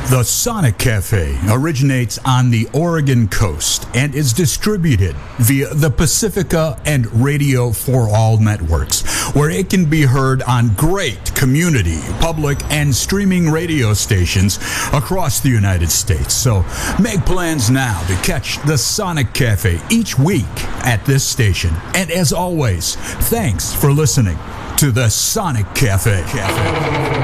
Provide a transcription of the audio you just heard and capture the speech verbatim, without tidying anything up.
The Sonic Cafe originates on the Oregon coast and is distributed via the Pacifica and Radio for All networks, where it can be heard on great community, public, and streaming radio stations across the United States. So make plans now to catch the Sonic Cafe each week at this station. And as always, thanks for listening to the Sonic Cafe. Cafe.